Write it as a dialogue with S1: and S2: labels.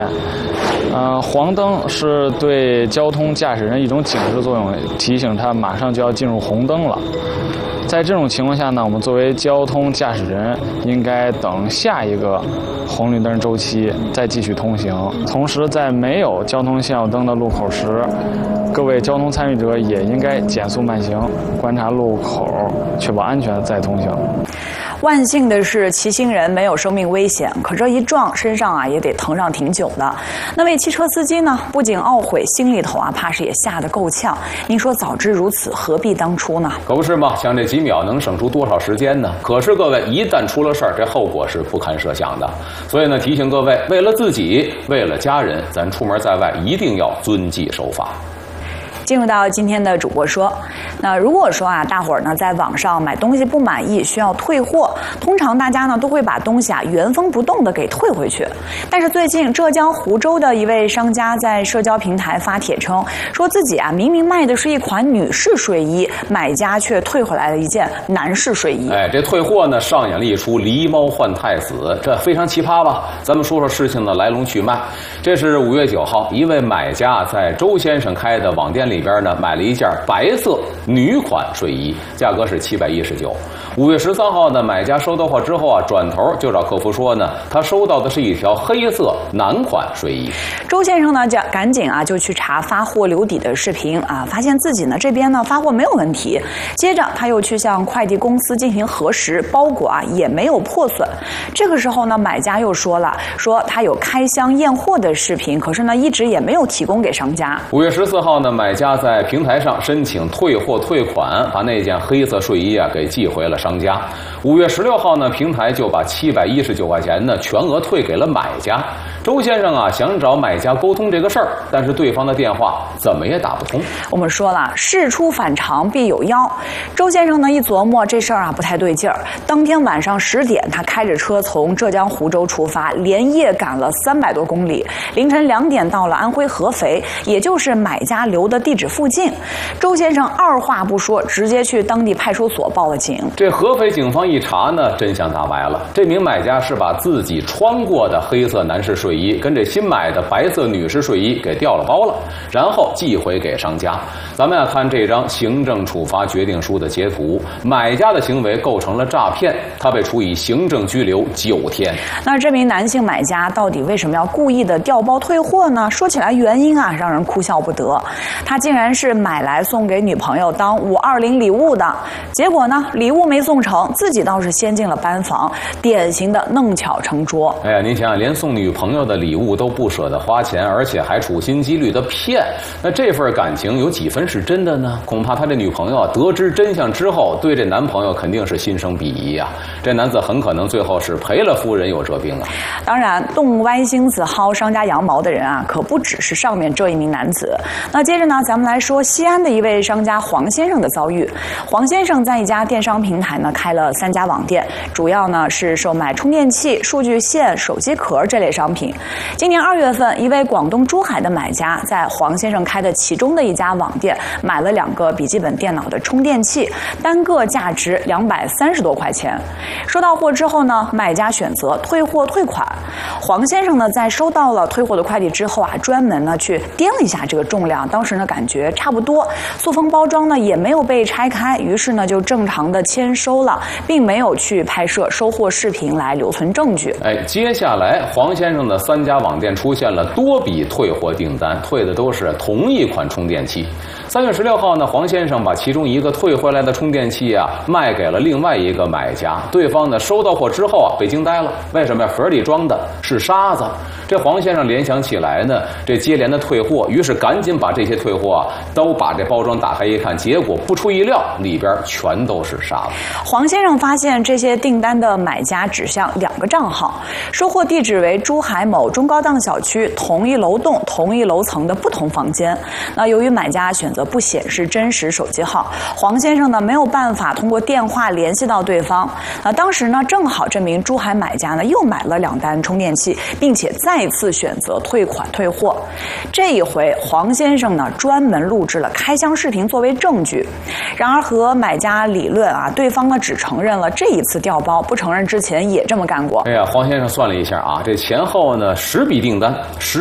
S1: 黄灯是对交通驾驶人一种警示作用，提醒他马上就要进入红灯了。在这种情况下呢，我们作为交通驾驶人，应该等下一个红绿灯周期再继续通行。同时，在没有交通信号灯的路口时，各位交通参与者也应该减速慢行，观察路口，确保安全的再通行。
S2: 万幸的是，骑行人没有生命危险，可这一撞，身上也得疼上挺久的。那位汽车司机呢，不仅懊悔，心里头怕是也吓得够呛。您说早知如此，何必当初呢？
S3: 可不是嘛，想这几秒能省出多少时间呢？可是各位，一旦出了事儿，这后果是不堪设想的。所以呢，提醒各位，为了自己，为了家人，咱出门在外一定要遵纪守法。
S2: 进入到今天的主播说，那如果说大伙儿呢在网上买东西不满意，需要退货，通常大家呢都会把东西原封不动的给退回去。但是最近浙江湖州的一位商家在社交平台发帖称，说自己明明卖的是一款女士睡衣，买家却退回来了一件男士睡衣。
S3: 这退货呢上演了一出狸猫换太子，这非常奇葩吧？咱们说说事情的来龙去脉。这是5月9号，一位买家在周先生开的网店里边呢买了一件白色女款睡衣，价格是719。5月13号呢，买家收到货之后转头就找客服说呢，他收到的是一条黑色男款睡衣。
S2: 周先生呢赶紧就去查发货留底的视频发现自己呢这边呢发货没有问题。接着他又去向快递公司进行核实，包裹也没有破损。这个时候呢，买家又说他有开箱验货的视频，可是呢一直也没有提供给商家。
S3: 5月14号呢，买家在平台上申请退货退款，把那件黑色睡衣给寄回了商家。5月16号呢，平台就把719块钱呢全额退给了买家。周先生想找买家沟通这个事儿，但是对方的电话怎么也打不通。
S2: 我们说了，事出反常必有妖。周先生呢一琢磨这事儿不太对劲儿，当天晚上10点，他开着车从浙江湖州出发，连夜赶了300多公里，凌晨2点到了安徽合肥，也就是买家留的地址附近。周先生二话不说，直接去当地派出所报了警。
S3: 这合肥警方一查呢，真相大白了。这名买家是把自己穿过的黑色男士睡衣跟这新买的白色女士睡衣给调了包了，然后寄回给商家。咱们看这张行政处罚决定书的截图，买家的行为构成了诈骗，他被处以行政拘留9天。
S2: 那这名男性买家到底为什么要故意的调包退货呢？说起来原因让人哭笑不得。他竟然是买来送给女朋友当520礼物的，结果呢礼物没送成，自己倒是先进了班房，典型的弄巧成拙。
S3: 您想想，连送女朋友的礼物都不舍得花钱，而且还处心积虑的骗，那这份感情有几分是真的呢？恐怕他这女朋友得知真相之后，对这男朋友肯定是心生鄙夷啊。这男子很可能最后是赔了夫人又折兵啊。
S2: 当然，动歪心思薅商家羊毛的人可不只是上面这一名男子。那接着呢，咱们来说西安的一位商家黄先生的遭遇。黄先生在一家电商平台呢开了3家网店，主要呢是售卖充电器、数据线、手机壳这类商品。今年2月份，一位广东珠海的买家在黄先生开的其中的一家网店买了2个笔记本电脑的充电器，单个价值230多块钱。收到货之后呢，买家选择退货退款。黄先生呢在收到了退货的快递之后专门呢去掂了一下这个重量，当时呢感觉差不多，塑封包装呢也没有被拆开，于是呢就正常的签收了，并没有去拍摄收货视频来留存证据。
S3: 接下来黄先生的3家网店出现了多笔退货订单，退的都是同一款充电器。3月16号呢，黄先生把其中一个退回来的充电器卖给了另外一个买家，对方呢收到货之后被惊呆了，为什么盒里装的是沙子？这黄先生联想起来呢，这接连的退货，于是赶紧把这些退货都把这包装打开一看，结果不出意料，里边全都是沙子。
S2: 黄先生发现这些订单的买家指向2个账号，收货地址为珠海某中高档小区同一楼栋同一楼层的不同房间。那由于买家选择不显示真实手机号，黄先生呢没有办法通过电话联系到对方。当时呢正好这名珠海买家呢又买了2单充电器，并且再再次选择退款退货。这一回，黄先生呢专门录制了开箱视频作为证据。然而和买家理论啊，对方呢只承认了这一次调包，不承认之前也这么干过。
S3: 哎呀，黄先生算了一下啊，这前后呢10笔订单。